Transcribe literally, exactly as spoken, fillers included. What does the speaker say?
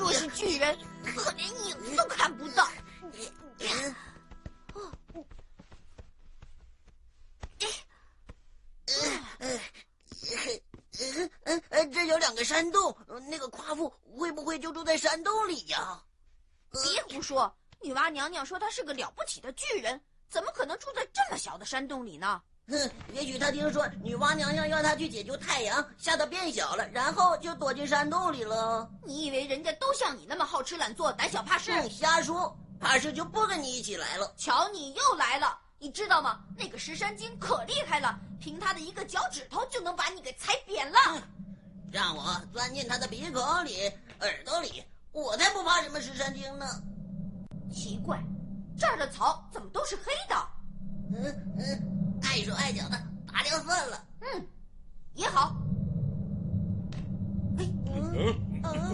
说是巨人，可连影子都看不到。 呃，这有两个山洞，那个夸父会不会就住在山洞里呀？ 别胡说！女娲娘娘说她是个了不起的巨人，怎么可能住在这么小的山洞里呢？ 哼，也许他听说女娲娘娘要他去解救太阳，吓得变小了，然后就躲进山洞里了。 你以为人家都像你那么好吃懒做、胆小怕事？ 嗯，瞎说，怕事就不跟你一起来了。 瞧，你又来了！你知道吗？那个石山精可厉害了，凭他的一个脚趾头就能把你给踩扁了。 嗯，让我钻进他的鼻孔里、耳朵里，我才不怕什么石山精呢。 奇怪，这儿的草怎么都是黑的？ 嗯嗯，碍手碍脚的，拔掉算了。 嗯，也好。哎， 嗯嗯